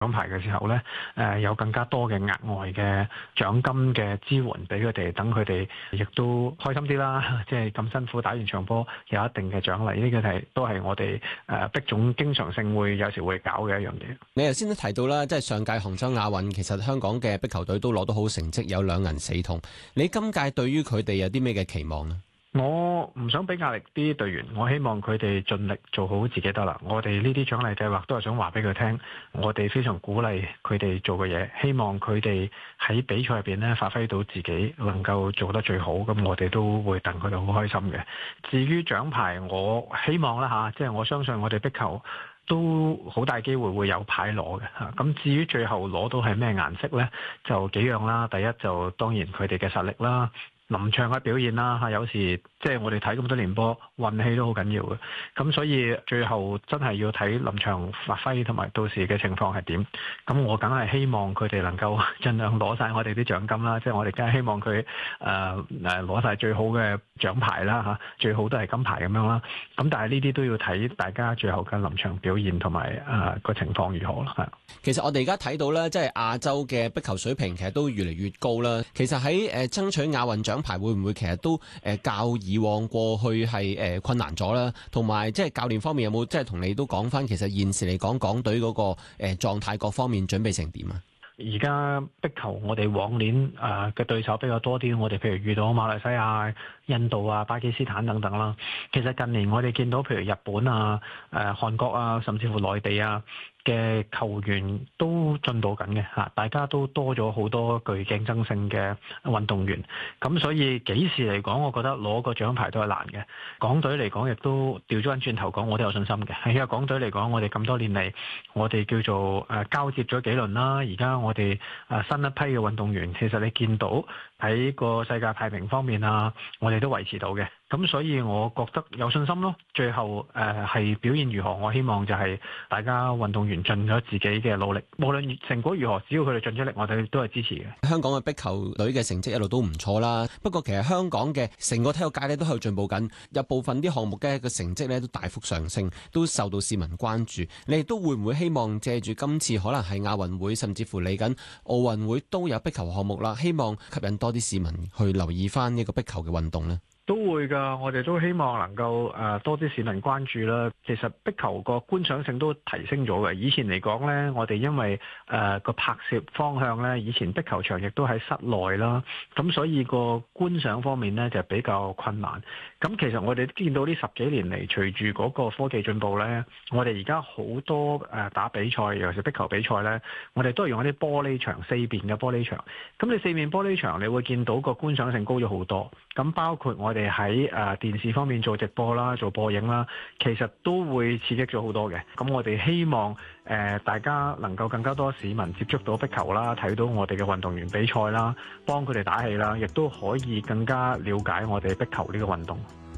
獎牌嘅時候咧，有更加多嘅額外嘅獎金嘅支援俾佢哋，等佢哋亦都開心啲啦。即係咁辛苦打完場波，有一定嘅獎勵，呢個都係我哋壁總經常性有時會搞嘅一樣嘢。 你頭先都提到啦，即係上屆杭州亞運，其實香港嘅壁球隊都攞到好成績，有2銀4銅。你今屆對於佢哋有啲咩嘅期望呢？ 我唔想俾壓力啲隊員，我希望佢哋盡力做好自己得啦。我哋呢啲獎勵計劃都係想話俾佢聽，我哋非常鼓勵佢哋做嘅嘢，希望佢哋喺比賽入邊咧發揮到自己，能夠做得最好。咁我哋都會戥佢哋好開心嘅。至於獎牌，我希望啦即係我相信我哋壁球都好大機會會有牌攞嘅嚇。咁至於最後攞到係咩顏色呢？就幾樣啦。第一就當然佢哋嘅實力啦。臨場嘅表現啦，有時即係我哋睇咁多年波，運氣都好緊要嘅。咁所以最後真係要睇臨場發揮同埋到時嘅情況係點。咁我梗係希望佢哋能夠盡量攞晒我哋啲獎金啦。即係我哋梗係希望佢攞晒最好嘅獎牌啦嚇，最好都係金牌咁樣啦。咁但係呢啲都要睇大家最後嘅臨場表現同埋個情況如何啦。 其實我哋而家睇到咧，即係亞洲嘅壁球水平其實都越嚟越高啦。其實喺爭取亞運獎牌會唔會其實都較以往過去係困難咗啦？同埋即係教練方面有冇即係同你都講翻，其實現時嚟講港隊嗰個狀態各方面準備成點啊？ 而家壁球我哋往年嘅對手比較多啲，我哋譬如遇到馬來西亞、印度啊、巴基斯坦等等啦。其實近年我哋見到譬如日本啊、韓國啊，甚至乎內地啊嘅球員都進步緊嘅嚇，大家都多咗好多具競爭性嘅運動員。咁所以幾時嚟講，我覺得攞個獎牌都係難嘅。港隊嚟講，亦都調咗轉頭講，我都有信心嘅。因為港隊嚟講，我哋咁多年嚟，我哋叫做交接咗幾輪啦。而家我哋新一批嘅運動員，其實你見到喺個世界排名方面啊，我哋都維持到嘅。咁所以我覺得有信心咯。最後係表現如何，我希望就係大家運動員盡咗自己嘅努力，無論成果如何，只要佢哋盡咗力，我哋都係支持嘅。 香港嘅壁球隊嘅成績一路都唔錯啦。不過其實香港嘅成個體育界咧都喺度進步緊，有部分啲項目嘅成績咧都大幅上升，都受到市民關注。你哋都會唔會希望借住今次可能係亞運會，甚至乎嚟緊奧運會都有壁球項目啦，希望吸引多啲市民去留意翻呢個壁球嘅運動呢？ 都會㗎，我哋都希望能夠多啲市民關注啦。其實壁球個觀賞性都提升咗嘅。以前嚟講呢，我哋因為個拍攝方向呢，以前壁球場亦都喺室內啦，咁所以個觀賞方面呢就比較困難。咁其實我哋見到呢10幾年嚟，隨住嗰個科技進步呢，我哋而家好多打比賽，尤其是壁球比賽呢，我哋都係用一啲玻璃場，4面嘅玻璃場。咁你4面玻璃場，你會見到個觀賞性高咗好多。咁包括我哋喺電視方面做直播啦、做播映啦，其實都會刺激咗好多嘅。咁我哋希望大家能夠更加多市民接觸到壁球啦，睇到我哋嘅運動員比賽啦，幫佢哋打氣啦，亦都可以更加了解我哋壁球呢個運動。